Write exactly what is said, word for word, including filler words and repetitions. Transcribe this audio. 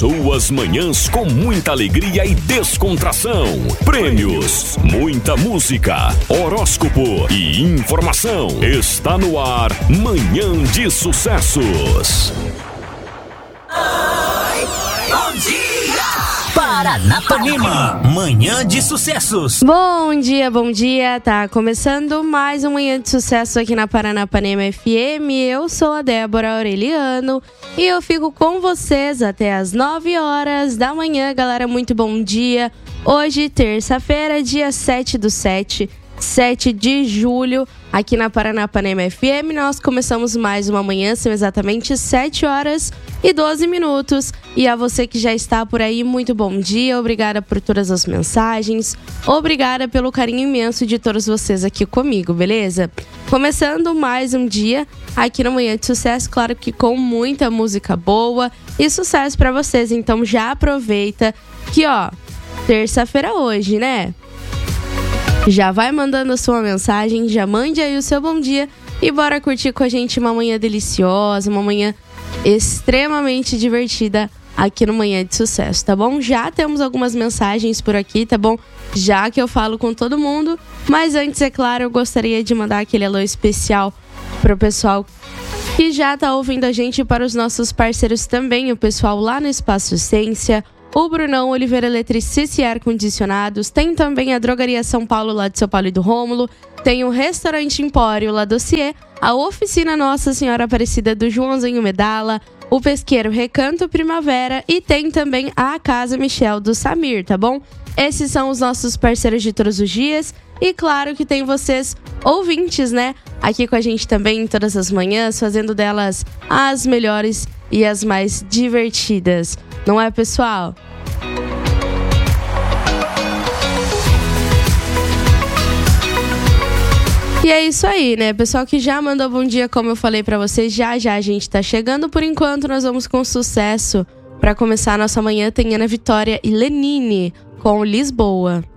Suas manhãs com muita alegria e descontração. Prêmios, muita música, horóscopo e informação. Está no ar Manhã de Sucessos. Ai, bom dia! Paranapanema, Manhã de Sucessos. Bom dia, bom dia. Tá começando mais um Manhã de Sucesso aqui na Paranapanema F M. Eu sou a Débora Aureliano e eu fico com vocês até as nove horas da manhã, galera. Muito bom dia. Hoje, terça-feira, dia sete do sete, sete de julho, aqui na Paranapanema F M. Nós começamos mais uma manhã, são exatamente sete horas e doze minutos. E a você que já está por aí, muito bom dia. Obrigada por todas as mensagens. Obrigada pelo carinho imenso de todos vocês aqui comigo, beleza? Começando mais um dia aqui no Manhã de Sucesso, claro que com muita música boa e sucesso pra vocês. Então já aproveita que, ó, terça-feira hoje, né? Já vai mandando a sua mensagem, já mande aí o seu bom dia e bora curtir com a gente uma manhã deliciosa, uma manhã extremamente divertida aqui no Manhã de Sucesso, tá bom? Já temos algumas mensagens por aqui, tá bom? Já que eu falo com todo mundo, mas antes, é claro, eu gostaria de mandar aquele alô especial pro pessoal que já tá ouvindo a gente e para os nossos parceiros também, o pessoal lá no Espaço Essência, o Brunão Oliveira Eletricista e Ar Condicionados, tem também a Drogaria São Paulo lá de São Paulo e do Rômulo, tem o Restaurante Empório lá do Ciê, a Oficina Nossa Senhora Aparecida do Joãozinho Medala, o Pesqueiro Recanto Primavera e tem também a Casa Michel do Samir, tá bom? Esses são os nossos parceiros de todos os dias e claro que tem vocês ouvintes, né? Aqui com a gente também todas as manhãs, fazendo delas as melhores e as mais divertidas. Não é, pessoal? E é isso aí, né? Pessoal que já mandou bom dia, como eu falei pra vocês, já já a gente tá chegando. Por enquanto, nós vamos com sucesso. Pra começar a nossa manhã, tem Ana Vitória e Lenine com Lisboa.